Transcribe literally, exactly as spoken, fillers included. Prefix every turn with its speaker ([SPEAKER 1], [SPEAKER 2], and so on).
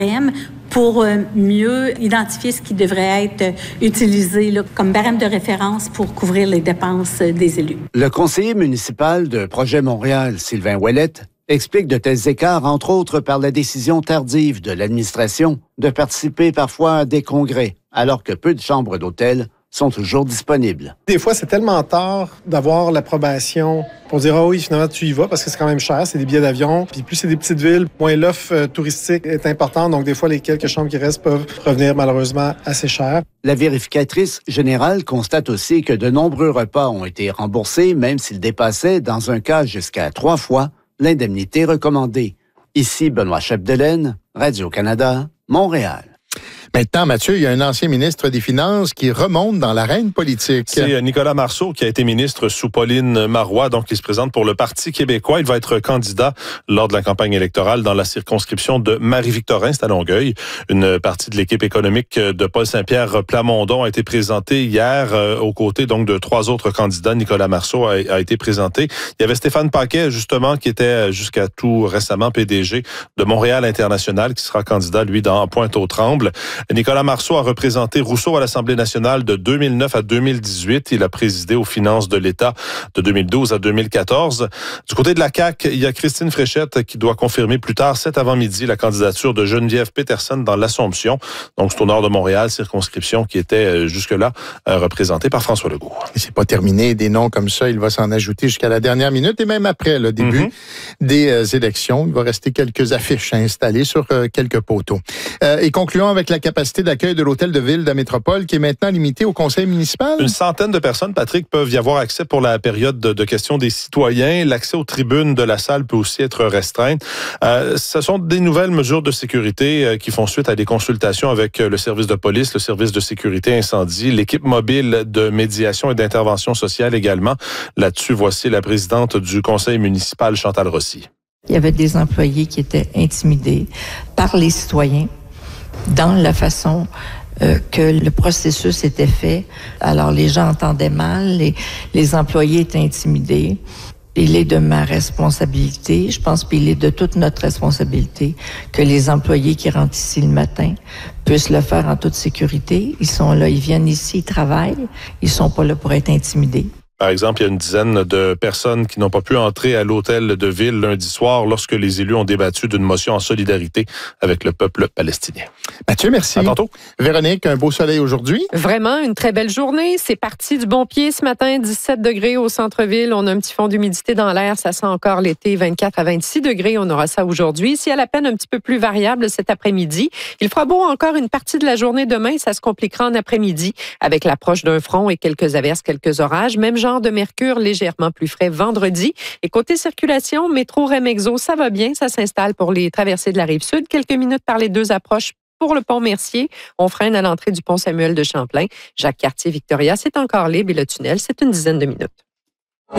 [SPEAKER 1] pour mieux identifier ce qui devrait être utilisé là, comme barème de référence pour couvrir les dépenses des élus.
[SPEAKER 2] Le conseiller municipal de Projet Montréal, Sylvain Ouellette, explique de tels écarts, entre autres par la décision tardive de l'administration de participer parfois à des congrès, alors que peu de chambres d'hôtel sont toujours disponibles.
[SPEAKER 3] Des fois, c'est tellement tard d'avoir l'approbation pour dire « Ah oui, finalement, tu y vas » parce que c'est quand même cher, c'est des billets d'avion. Puis plus c'est des petites villes, moins l'offre euh, touristique est importante. Donc des fois, les quelques chambres qui restent peuvent revenir malheureusement assez cher.
[SPEAKER 2] La vérificatrice générale constate aussi que de nombreux repas ont été remboursés, même s'ils dépassaient, dans un cas, jusqu'à trois fois l'indemnité recommandée. Ici, Benoît Chapdelaine, Radio-Canada, Montréal.
[SPEAKER 4] Maintenant, Mathieu, il y a un ancien ministre des Finances qui remonte dans l'arène politique.
[SPEAKER 5] C'est Nicolas Marceau qui a été ministre sous Pauline Marois, donc il se présente pour le Parti québécois. Il va être candidat lors de la campagne électorale dans la circonscription de Marie-Victorin, c'est à Longueuil. Une partie de l'équipe économique de Paul Saint-Pierre Plamondon a été présentée hier euh, aux côtés donc de trois autres candidats. Nicolas Marceau a, a été présenté. Il y avait Stéphane Paquet, justement, qui était jusqu'à tout récemment P D G de Montréal International, qui sera candidat, lui, dans Pointe-aux-Trembles. Nicolas Marceau a représenté Rousseau à l'Assemblée nationale de deux mille neuf à deux mille dix-huit. Il a présidé aux finances de l'État de deux mille douze à deux mille quatorze. Du côté de la C A Q, il y a Christine Fréchette qui doit confirmer plus tard cet avant-midi la candidature de Geneviève Peterson dans l'Assomption. Donc, c'est au nord de Montréal, circonscription qui était jusque-là représentée par François Legault.
[SPEAKER 4] Et c'est pas terminé. Des noms comme ça, il va s'en ajouter jusqu'à la dernière minute et même après le début mm-hmm. des euh, élections. Il va rester quelques affiches à installer sur euh, quelques poteaux. Euh, et concluons avec la capacité d'accueil de l'hôtel de ville de la métropole qui est maintenant limitée au conseil municipal.
[SPEAKER 5] Une centaine de personnes, Patrick, peuvent y avoir accès pour la période de, de questions des citoyens. L'accès aux tribunes de la salle peut aussi être restreint. Euh, ce sont des nouvelles mesures de sécurité euh, qui font suite à des consultations avec euh, le service de police, le service de sécurité incendie, l'équipe mobile de médiation et d'intervention sociale également. Là-dessus, voici la présidente du conseil municipal, Chantal Rossi.
[SPEAKER 6] Il y avait des employés qui étaient intimidés par les citoyens dans la façon euh, que le processus était fait. Alors, les gens entendaient mal, les, les employés étaient intimidés. Il est de ma responsabilité, je pense qu'il est de toute notre responsabilité que les employés qui rentrent ici le matin puissent le faire en toute sécurité. Ils sont là, ils viennent ici, ils travaillent, ils sont pas là pour être intimidés.
[SPEAKER 5] Par exemple, il y a une dizaine de personnes qui n'ont pas pu entrer à l'hôtel de ville lundi soir lorsque les élus ont débattu d'une motion en solidarité avec le peuple palestinien.
[SPEAKER 4] Mathieu, merci.
[SPEAKER 5] À tantôt.
[SPEAKER 4] Véronique, un beau soleil aujourd'hui.
[SPEAKER 7] Vraiment, une très belle journée. C'est parti du bon pied ce matin, dix-sept degrés au centre-ville. On a un petit fond d'humidité dans l'air. Ça sent encore l'été, vingt-quatre à vingt-six degrés. On aura ça aujourd'hui. C'est à la peine un petit peu plus variable cet après-midi. Il fera beau encore une partie de la journée demain. Ça se compliquera en après-midi avec l'approche d'un front et quelques averses, quelques orages. Même genre de mercure légèrement plus frais vendredi. Et côté circulation, métro Remexo, ça va bien. Ça s'installe pour les traversées de la Rive-Sud. Quelques minutes par les deux approches pour le pont Mercier. On freine à l'entrée du pont Samuel de Champlain. Jacques-Cartier-Victoria, c'est encore libre et le tunnel, c'est une dizaine de minutes.